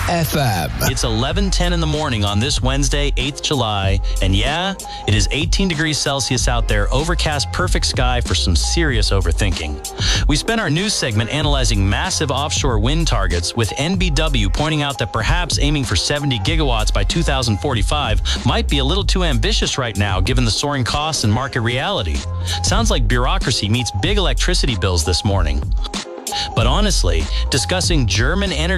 FM. It's 11:10 in the morning on this Wednesday, 8th July, and yeah, it is 18 degrees Celsius out there, overcast, perfect sky for some serious overthinking. We spent our news segment analyzing massive offshore wind targets, with NBW pointing out that perhaps aiming for 70 gigawatts by 2045 might be a little too ambitious right now given the soaring costs and market reality. Sounds like bureaucracy meets big electricity bills this morning. But honestly, discussing German energy